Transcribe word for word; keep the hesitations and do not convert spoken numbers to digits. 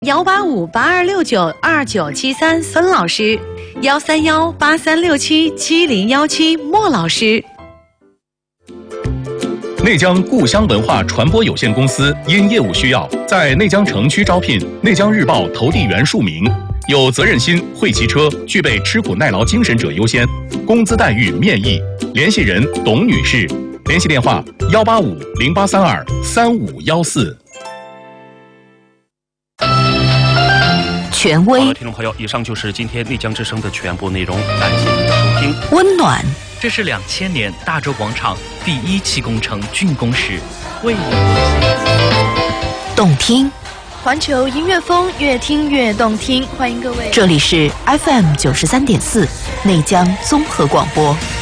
幺八五八二六九二九七三孙老师，幺三幺八三六七七零幺七莫老师。 内江故乡文化传播有限公司因业务需要，在内江城区招聘内江日报投递员数名，有责任心、会骑车、具备吃苦耐劳精神者优先，工资待遇面议。联系人董女士，联系电话幺八五零八三二三五幺四。 权威。 好了，听众朋友，以上就是今天内江之声的全部内容，感谢您的收听。 温暖。 这是两千年大洲广场第一期工程竣工时，为你动听。 环球音乐风，越听越动听，欢迎各位。 这里是 F M 九十三点四内江综合广播。